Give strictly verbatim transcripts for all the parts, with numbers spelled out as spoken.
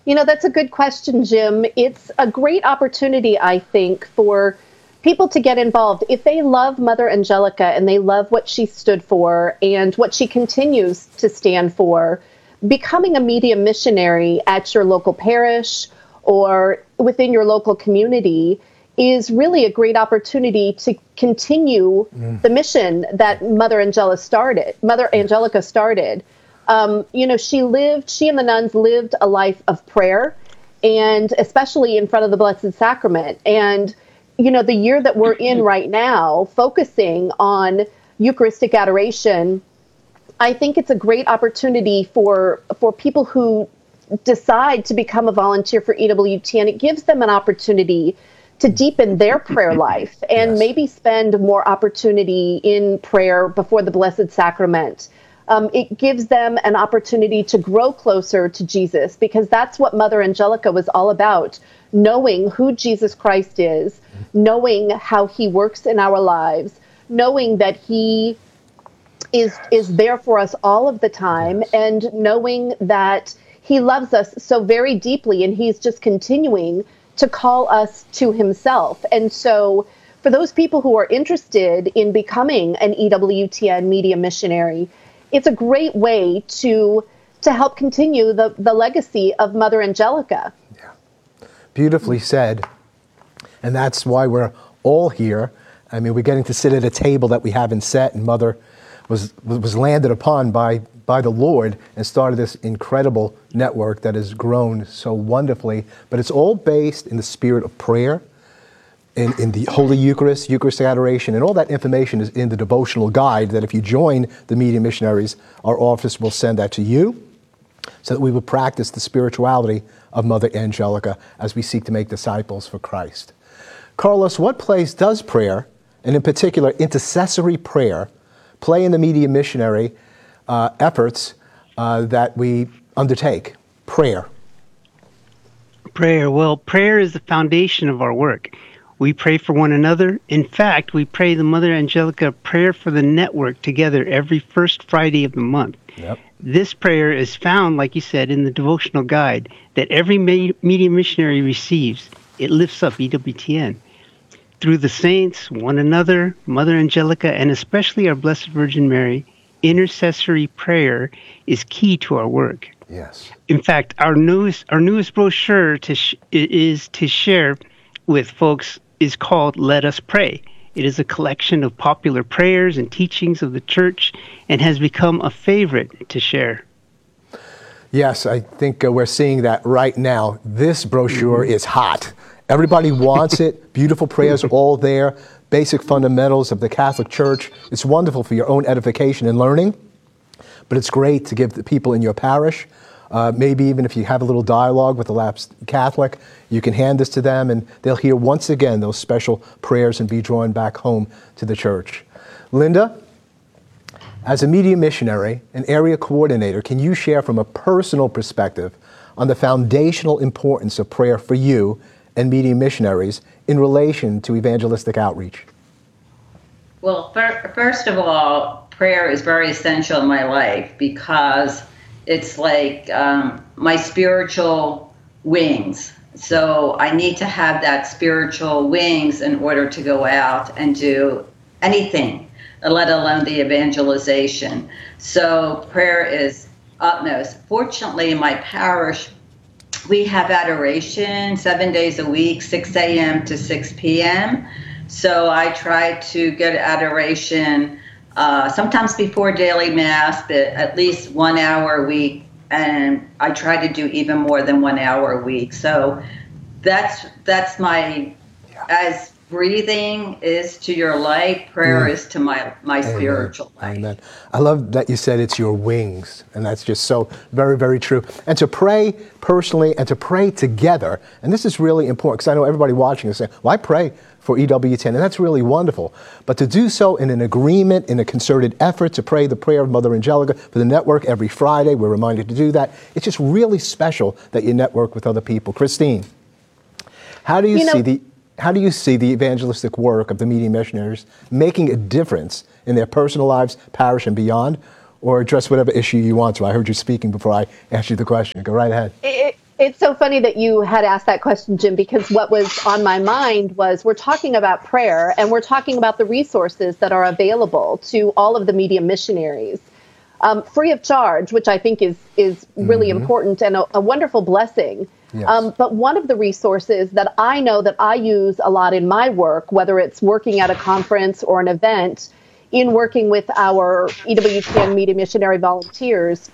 You know, that's a good question, Jim. It's a great opportunity, I think, for people to get involved. If they love Mother Angelica and they love what she stood for and what she continues to stand for, becoming a media missionary at your local parish or within your local community is really a great opportunity to continue mm. the mission that Mother Angela started, Mother Angelica started. Um, you know, she lived, she and the nuns lived a life of prayer, and especially in front of the Blessed Sacrament. And, you know, the year that we're in right now, focusing on Eucharistic adoration, I think it's a great opportunity for for people who decide to become a volunteer for E W T N. It gives them an opportunity to deepen their prayer life and yes. maybe spend more opportunity in prayer before the Blessed Sacrament. Um, it gives them an opportunity to grow closer to Jesus, because that's what Mother Angelica was all about, knowing who Jesus Christ is, knowing how he works in our lives, knowing that he is is there for us all of the time, yes. and knowing that he loves us so very deeply, and he's just continuing to call us to himself. And so for those people who are interested in becoming an E W T N media missionary, it's a great way to to help continue the, the legacy of Mother Angelica. Yeah, beautifully said. And that's why we're all here. I mean, we're getting to sit at a table that we haven't set, and Mother was was landed upon by by the Lord and started this incredible network that has grown so wonderfully. But it's all based in the spirit of prayer, in, in the Holy Eucharist, Eucharistic adoration, and all that information is in the devotional guide that if you join the Media Missionaries, our office will send that to you so that we will practice the spirituality of Mother Angelica as we seek to make disciples for Christ. Carlos, what place does prayer, and in particular intercessory prayer, play in the Media Missionary uh, efforts uh, that we undertake? Prayer. Prayer. Well, prayer is the foundation of our work. We pray for one another. In fact, we pray the Mother Angelica prayer for the network together every first Friday of the month. Yep. This prayer is found, like you said, in the devotional guide that every media missionary receives. It lifts up E W T N. Through the saints, one another, Mother Angelica, and especially our Blessed Virgin Mary, intercessory prayer is key to our work. Yes. In fact, our newest our newest brochure to sh- is to share with folks is called Let Us Pray. It is a collection of popular prayers and teachings of the Church and has become a favorite to share. Yes, I think uh, we're seeing that right now. This brochure is hot. Everybody wants it. Beautiful prayers are all there. Basic fundamentals of the Catholic Church. It's wonderful for your own edification and learning, but it's great to give the people in your parish. Uh, maybe even if you have a little dialogue with a lapsed Catholic, you can hand this to them and they'll hear once again those special prayers and be drawn back home to the Church. Linda, as a media missionary and area coordinator, can you share from a personal perspective on the foundational importance of prayer for you and media missionaries in relation to evangelistic outreach? Well, fir- first of all, prayer is very essential in my life because it's like um, my spiritual wings. So I need to have that spiritual wings in order to go out and do anything, let alone the evangelization. So prayer is utmost. Fortunately, in my parish, we have adoration seven days a week, six a.m. to six p.m. So I try to get adoration uh, sometimes before daily mass, but at least one hour a week. And I try to do even more than one hour a week. So that's that's my, as breathing is to your life, prayer mm. is to my, my Amen. spiritual life. Amen. I love that you said it's your wings, and that's just so very, very true. And to pray personally and to pray together, and this is really important because I know everybody watching is saying, well, I pray for E W T N, and that's really wonderful. But to do so in an agreement, in a concerted effort to pray the prayer of Mother Angelica for the network every Friday, we're reminded to do that. It's just really special that you network with other people. Christine, how do you, you see know, the how do you see the evangelistic work of the media missionaries making a difference in their personal lives, parish, and beyond? Or address whatever issue you want to. I heard you speaking before I asked you the question. Go right ahead. It, It's so funny that you had asked that question, Jim, because what was on my mind was we're talking about prayer and we're talking about the resources that are available to all of the media missionaries, um, free of charge, which I think is is really mm-hmm. important and a, a wonderful blessing. Yes. Um, but one of the resources that I know that I use a lot in my work, whether it's working at a conference or an event, in working with our E W T N Media Missionary volunteers,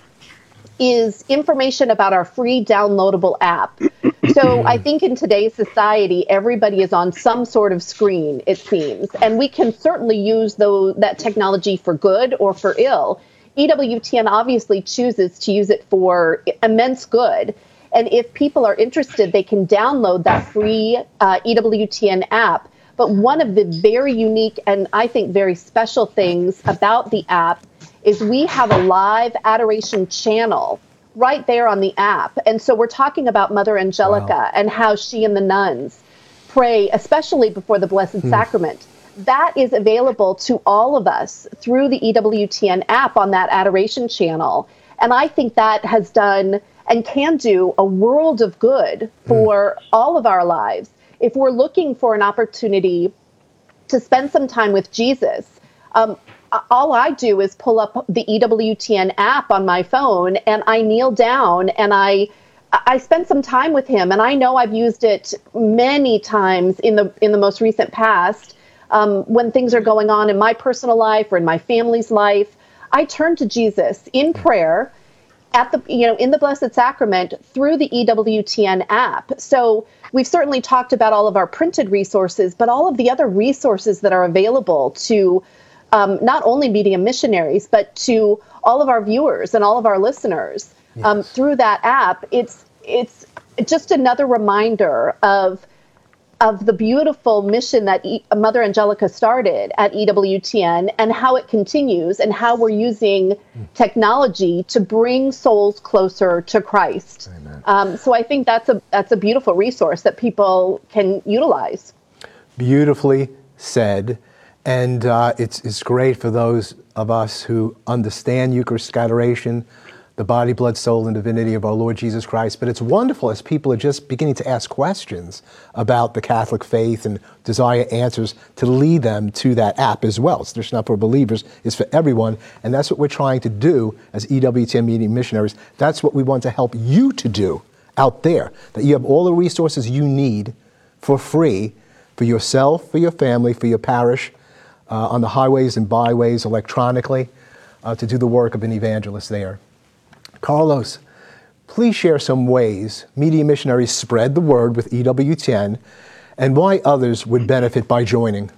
is information about our free downloadable app. So I think in today's society, everybody is on some sort of screen, it seems, and we can certainly use those, that technology for good or for ill. E W T N obviously chooses to use it for immense good. And if people are interested, they can download that free uh, E W T N app. But one of the very unique and I think very special things about the app is we have a live adoration channel right there on the app. And so we're talking about Mother Angelica wow. and how she and the nuns pray, especially before the Blessed hmm. Sacrament. That is available to all of us through the E W T N app on that adoration channel. And I think that has done and can do a world of good for mm. all of our lives. If we're looking for an opportunity to spend some time with Jesus, um, all I do is pull up the E W T N app on my phone and I kneel down and I I spend some time with him. And I know I've used it many times in the in the most recent past um, when things are going on in my personal life or in my family's life. I turn to Jesus in prayer at the, you know, in the Blessed Sacrament through the E W T N app. So we've certainly talked about all of our printed resources, but all of the other resources that are available to um, not only media missionaries, but to all of our viewers and all of our listeners yes. um, through that app. It's it's just another reminder of of the beautiful mission that e- Mother Angelica started at E W T N and how it continues and how we're using technology to bring souls closer to Christ. Um, so I think that's a that's a beautiful resource that people can utilize. Beautifully said. And uh, it's, it's great for those of us who understand Eucharistic adoration, the body, blood, soul, and divinity of our Lord Jesus Christ. But it's wonderful as people are just beginning to ask questions about the Catholic faith and desire answers to lead them to that app as well. It's just not for believers, it's for everyone. And that's what we're trying to do as E W T N Media Missionaries. That's what we want to help you to do out there, that you have all the resources you need for free for yourself, for your family, for your parish, uh, on the highways and byways, electronically, uh, to do the work of an evangelist there. Carlos, please share some ways media missionaries spread the word with E W T N and why others would benefit by joining.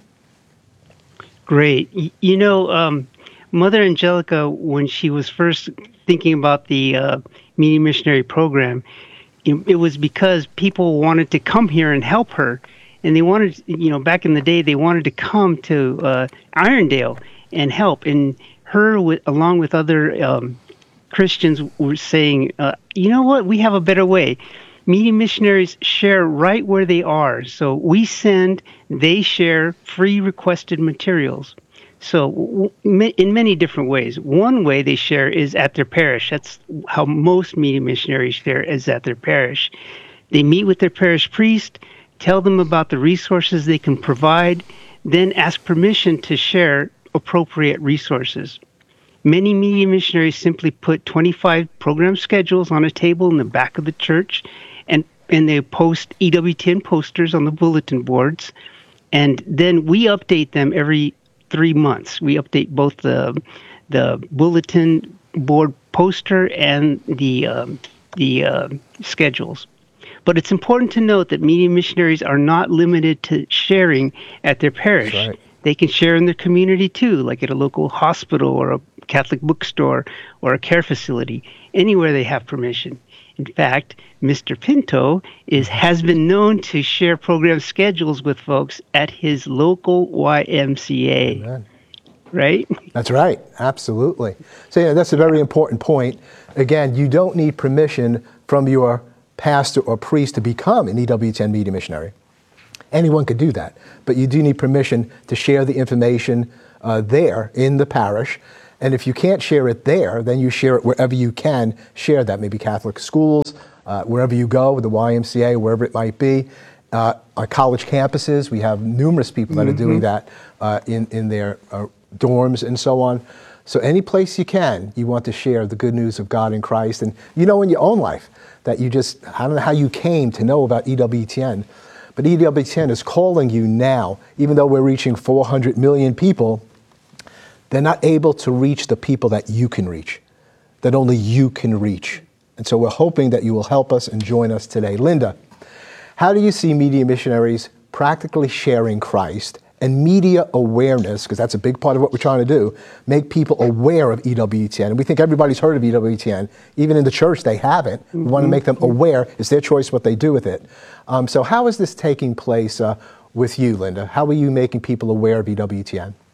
Great. You know, um, Mother Angelica, when she was first thinking about the uh, media missionary program, it was because people wanted to come here and help her. And they wanted, you know, back in the day, they wanted to come to uh, Irondale and help. And her, with, along with other um, Christians, were saying, uh, you know what, we have a better way. Media missionaries share right where they are. So we send, they share free requested materials. So in many different ways. One way they share is at their parish. That's how most media missionaries share, is at their parish. They meet with their parish priest, tell them about the resources they can provide, then ask permission to share appropriate resources. Many media missionaries simply put twenty-five program schedules on a table in the back of the church, and, and they post E W T N posters on the bulletin boards, and then we update them every three months. We update both the the bulletin board poster and the um, the uh, schedules. But it's important to note that media missionaries are not limited to sharing at their parish. That's right. They can share in their community too, like at a local hospital or a Catholic bookstore or a care facility, anywhere they have permission. In fact, Mister Pinto is has been known to share program schedules with folks at his local Y M C A. Amen. Right? That's right. Absolutely. So yeah, that's a very important point. Again, you don't need permission from your pastor or priest to become an E W T N media missionary. Anyone could do that, but you do need permission to share the information uh, there in the parish. And if you can't share it there, then you share it wherever you can share that, maybe Catholic schools, uh, wherever you go, the Y M C A, wherever it might be. Uh, on college campuses, we have numerous people that are doing that uh, in, in their uh, dorms and so on. So any place you can, you want to share the good news of God in Christ. And you know in your own life that you just, I don't know how you came to know about E W T N, but E W T N is calling you now, even though we're reaching four hundred million people, they're not able to reach the people that you can reach, that only you can reach. And so we're hoping that you will help us and join us today. Linda, how do you see media missionaries practically sharing Christ and media awareness, because that's a big part of what we're trying to do, make people aware of E W T N? And we think everybody's heard of E W T N. Even in the church, they haven't. Mm-hmm. We want to make them aware. It's their choice what they do with it. Um, so how is this taking place uh, with you, Linda? How are you making people aware of E W T N?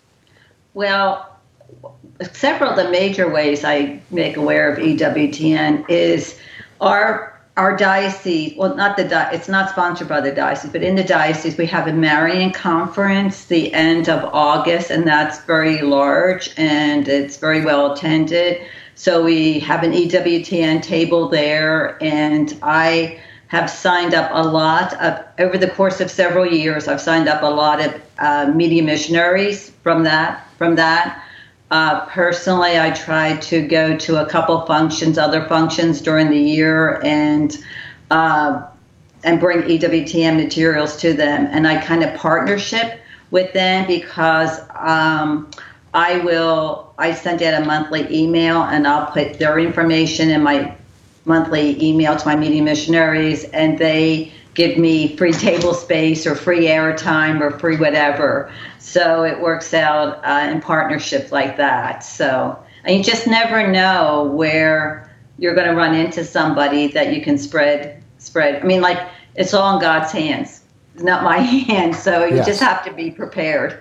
Well, several of the major ways I make aware of E W T N is our our diocese. Well, not the di- it's not sponsored by the diocese, but in the diocese we have a Marian conference the end of August, and that's very large and it's very well attended. So we have an E W T N table there, and I have signed up a lot of, over the course of several years, I've signed up a lot of uh, media missionaries from that. From that, uh, personally, I try to go to a couple functions, other functions during the year, and uh, and bring E W T N materials to them. And I kind of partnership with them because um, I will. I send out a monthly email, and I'll put their information in my monthly email to my media missionaries, and they give me free table space or free airtime or free whatever. So it works out uh, in partnership like that. So and you just never know where you're going to run into somebody that you can spread spread. I mean, like, it's all in God's hands, it's not my hands. So you yes. just have to be prepared.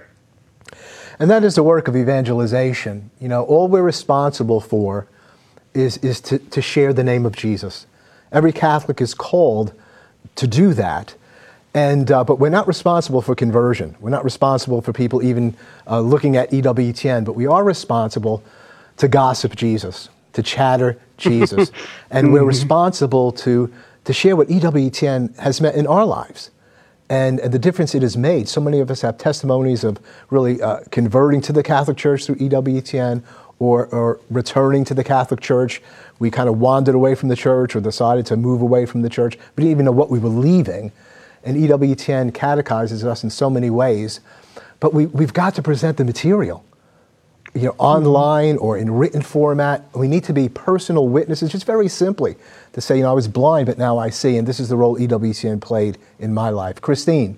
And that is the work of evangelization. You know, all we're responsible for is is to, to share the name of Jesus. Every Catholic is called to do that. And uh, but we're not responsible for conversion. We're not responsible for people even uh, looking at E W T N, but we are responsible to gossip Jesus, to chatter Jesus. And we're responsible to, to share what E W T N has meant in our lives and, and the difference it has made. So many of us have testimonies of really uh, converting to the Catholic Church through E W T N or, or returning to the Catholic Church. We kind of wandered away from the church or decided to move away from the church. We didn't even know what we were leaving. And E W T N catechizes us in so many ways. But we, we've got to present the material, you know, online or in written format. We need to be personal witnesses, just very simply to say, you know, I was blind, but now I see, and this is the role E W T N played in my life. Christine,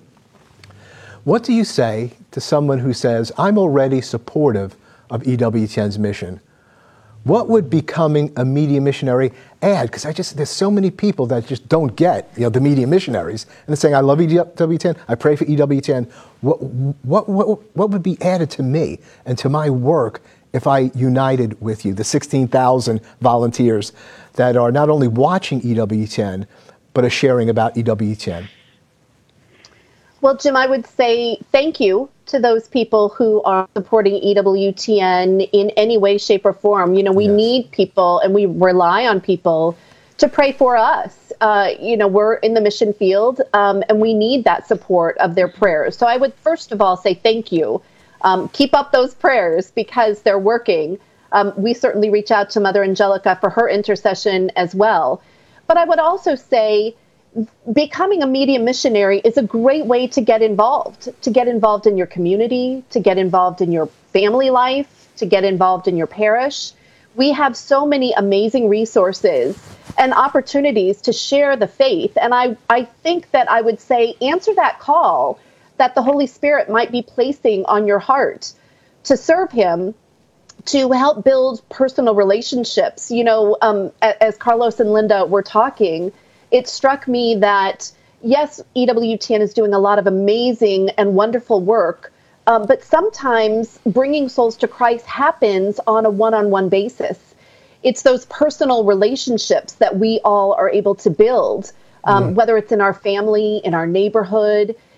what do you say to someone who says, I'm already supportive of E W T N's mission? What would becoming a media missionary add? Because I just, there's so many people that just don't get, you know, the media missionaries. And they're saying, I love E W T N, I pray for E W T N. What, what, what, what would be added to me and to my work if I united with you, the sixteen thousand volunteers that are not only watching E W T N, but are sharing about E W T N? Well, Jim, I would say thank you to those people who are supporting E W T N in any way, shape, or form. You know, we yes. need people and we rely on people to pray for us. Uh, you know, we're in the mission field um, and we need that support of their prayers. So I would first of all say thank you. Um, keep up those prayers because they're working. Um, we certainly reach out to Mother Angelica for her intercession as well. But I would also say becoming a media missionary is a great way to get involved, to get involved in your community, to get involved in your family life, to get involved in your parish. We have so many amazing resources and opportunities to share the faith. And I, I think that I would say answer that call that the Holy Spirit might be placing on your heart to serve him, to help build personal relationships. You know, um, as Carlos and Linda were talking, it struck me that, yes, E W T N is doing a lot of amazing and wonderful work, um, but sometimes bringing souls to Christ happens on a one-on-one basis. It's those personal relationships that we all are able to build, um, mm. whether it's in our family, in our neighborhood,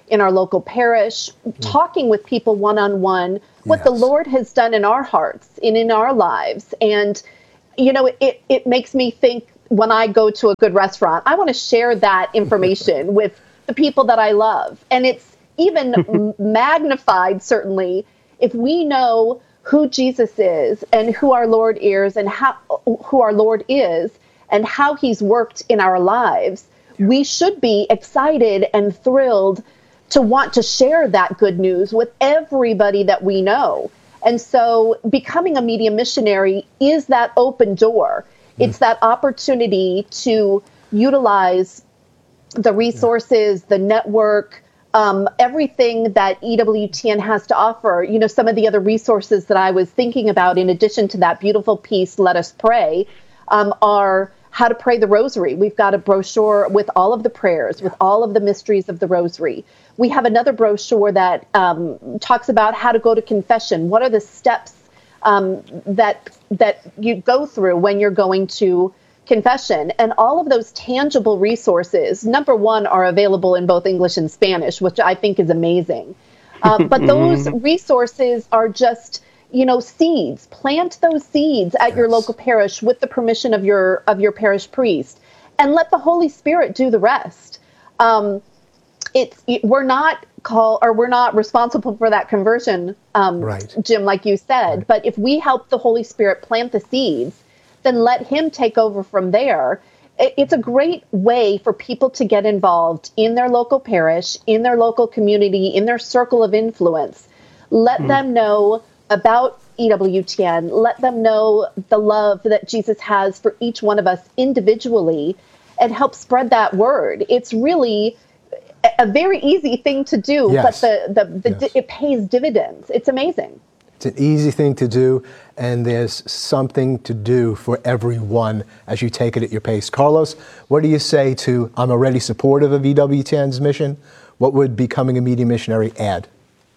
in our local parish, mm. talking with people one-on-one, what yes. the Lord has done in our hearts and in our lives. And, you know, it, it makes me think when I go to a good restaurant, I want to share that information with the people that I love. And it's even magnified, certainly, if we know who Jesus is and who our Lord is and how who our Lord is and how he's worked in our lives. We should be excited and thrilled to want to share that good news with everybody that we know. And so becoming a media missionary is that open door. Mm. It's that opportunity to utilize the resources, the network, um, everything that E W T N has to offer. You know, some of the other resources that I was thinking about, in addition to that beautiful piece, Let Us Pray, um, are how to pray the rosary. We've got a brochure with all of the prayers, with all of the mysteries of the rosary. We have another brochure that um, talks about how to go to confession. What are the steps um, that that you go through when you're going to confession? And all of those tangible resources, number one, are available in both English and Spanish, which I think is amazing. Uh, but those resources are just, you know, seeds. Plant those seeds at yes. your local parish with the permission of your of your parish priest, and let the Holy Spirit do the rest. Um, it's we're not call or we're not responsible for that conversion, um, right. Jim, like you said. Right. But if we help the Holy Spirit plant the seeds, then let him take over from there. It, it's a great way for people to get involved in their local parish, in their local community, in their circle of influence. Let mm. them know about E W T N. Let them know the love that Jesus has for each one of us individually, and help spread that word. It's really a very easy thing to do, yes. but the, the, the yes. it pays dividends. It's amazing. It's an easy thing to do, and there's something to do for everyone as you take it at your pace. Carlos, what do you say to, I'm already supportive of E W T N's mission? What would becoming a media missionary add?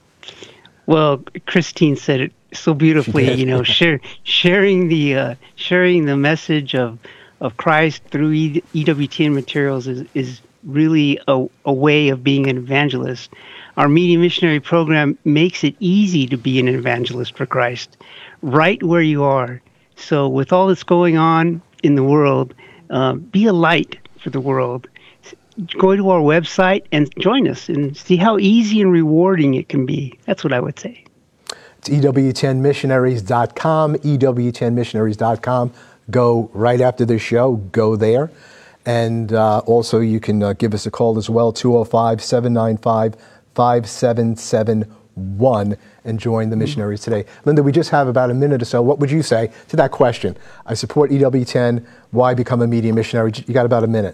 Well, Christine said it so beautifully. You know, share, sharing the uh, sharing the message of of Christ through e- EWTN materials is is really a, a way of being an evangelist. Our media missionary program makes it easy to be an evangelist for Christ, right where you are. So, with all that's going on in the world, uh, be a light for the world. Go to our website and join us and see how easy and rewarding it can be. That's what I would say. It's E W T N missionaries dot com, E W T N missionaries dot com. Go right after the show, go there. And uh, also you can uh, give us a call as well, two oh five, seven nine five, five seven seven one, and join the missionaries today. Linda, we just have about a minute or so. What would you say to that question? I support E W T N. Why become a media missionary? You got about a minute.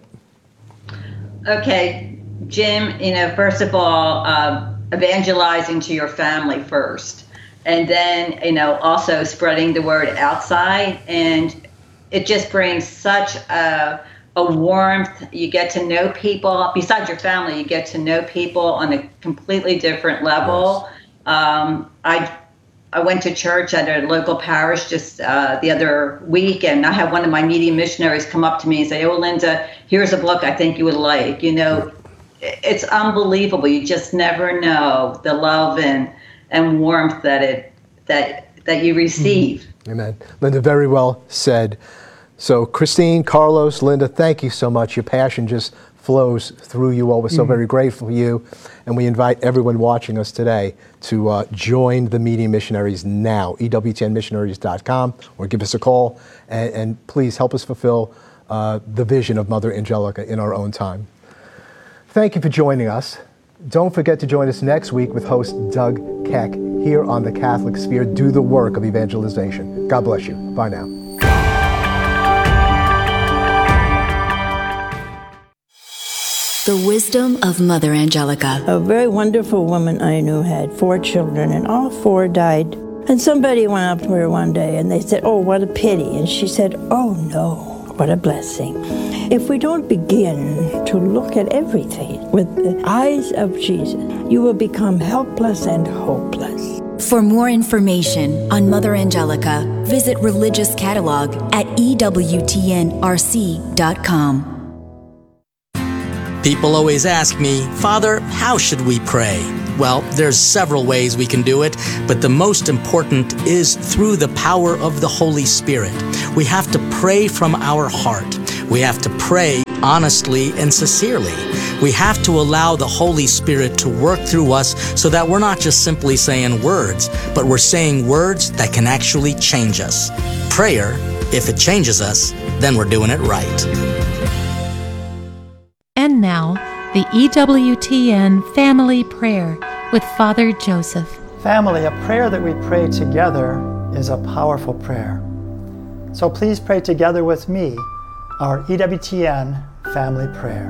Okay, Jim, you know, first of all, uh, evangelizing to your family first, and then, you know, also spreading the word outside. And it just brings such a, a warmth. You get to know people. Besides your family, you get to know people on a completely different level. Yes. Um, I I went to church at a local parish just uh, the other week, and I had one of my media missionaries come up to me and say, "Oh, Linda, here's a book I think you would like." You know, it's unbelievable. You just never know the love and and warmth that it that that you receive. Mm-hmm. Amen. Linda, very well said. So, Christine, Carlos, Linda, thank you so much. Your passion just flows through you all. We're so mm-hmm. very grateful for you. And we invite everyone watching us today to uh, join the Media Missionaries now, E W T N missionaries dot com, or give us a call. And, and please help us fulfill uh, the vision of Mother Angelica in our own time. Thank you for joining us. Don't forget to join us next week with host Doug Keck here on the Catholic Sphere. Do the work of evangelization. God bless you. Bye now. The wisdom of Mother Angelica. A very wonderful woman I knew had four children, and all four died. And somebody went up to her one day and they said, "Oh, what a pity." And she said, "Oh, no, what a blessing." If we don't begin to look at everything with the eyes of Jesus, you will become helpless and hopeless. For more information on Mother Angelica, visit Religious Catalog at E W T N R C dot com. People always ask me, Father, how should we pray? Well, there's several ways we can do it, but the most important is through the power of the Holy Spirit. We have to pray from our heart. We have to pray honestly and sincerely. We have to allow the Holy Spirit to work through us so that we're not just simply saying words, but we're saying words that can actually change us. Prayer, if it changes us, then we're doing it right. And now, the E W T N Family Prayer with Father Joseph. Family, a prayer that we pray together is a powerful prayer. So please pray together with me our E W T N Family Prayer.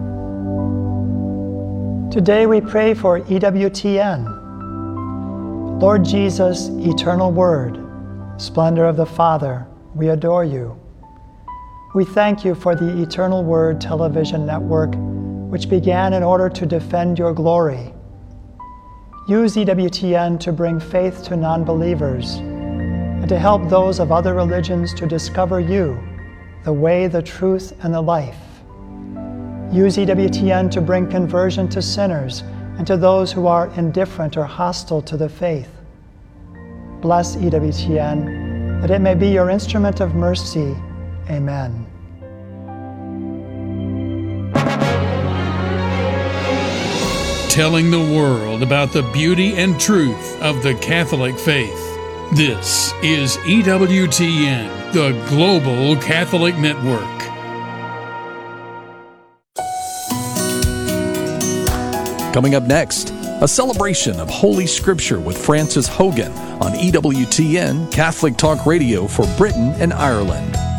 Today we pray for E W T N. Lord Jesus, eternal Word, splendor of the Father, we adore you. We thank you for the Eternal Word television network, which began in order to defend your glory. Use E W T N to bring faith to non-believers and to help those of other religions to discover you, the way, the truth, and the life. Use E W T N to bring conversion to sinners and to those who are indifferent or hostile to the faith. Bless E W T N, that it may be your instrument of mercy. Amen. Telling the world about the beauty and truth of the Catholic faith. This is E W T N, the Global Catholic Network. Coming up next, a celebration of Holy Scripture with Francis Hogan on E W T N Catholic Talk Radio for Britain and Ireland.